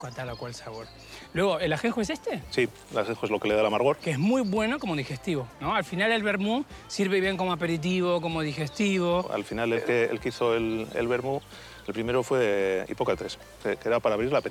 Catalogo el sabor. Luego, ¿el ajenjo es este? Sí, el ajenjo es lo que le da el amargor. Que es muy bueno como digestivo, ¿no? Al final el vermú sirve bien como aperitivo, como digestivo. Al final el que hizo el vermú, el primero fue Hipócrates, que era para abrir el apetito.